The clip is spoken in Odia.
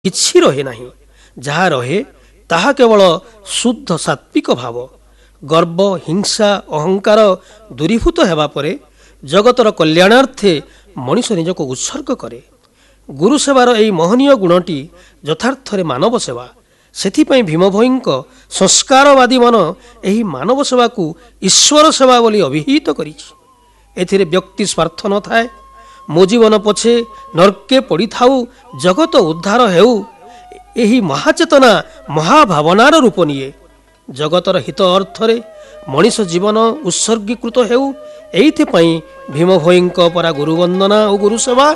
କିଛି ରହେ ନାହିଁ। ଯାହା ରହେ ତାହା କେବଳ ଶୁଦ୍ଧ ସାତ୍ବିକ ଭାବ। ଗର୍ବ, ହିଂସା, ଅହଙ୍କାର ଦୂରୀଭୂତ ହେବା ପରେ ଜଗତର କଲ୍ୟାଣାର୍ଥେ ମଣିଷ ନିଜକୁ ଉତ୍ସର୍ଗ କରେ। ଗୁରୁ ସେବାର ଏହି ମହନୀୟ ଗୁଣଟି ଯଥାର୍ଥରେ ମାନବ ସେବା। ସେଥିପାଇଁ ଭୀମ ଭୋଇଙ୍କ ସଂସ୍କାରବାଦୀ ମନ ଏହି ମାନବ ସେବାକୁ ଈଶ୍ୱର ସେବା ବୋଲି ଅଭିହିତ କରିଛି। ଏଥିରେ ବ୍ୟକ୍ତି ସ୍ୱାର୍ଥ ନଥାଏ। ମୋ ଜୀବନ ପଛେ ନର୍କେ ପଡ଼ିଥାଉ, ଜଗତ ଉଦ୍ଧାର ହେଉ, ଏହି ମହାଚେତନା ମହାଭାବନାର ରୂପ ନିଏ। ଜଗତର ହିତ ଅର୍ଥରେ ମଣିଷ ଜୀବନ ଉତ୍ସର୍ଗୀକୃତ ହେଉ, ଏଇଥିପାଇଁ ଭୀମ ଭୋଇଙ୍କ ପରା ଗୁରୁବନ୍ଦନା ଓ ଗୁରୁସେବା।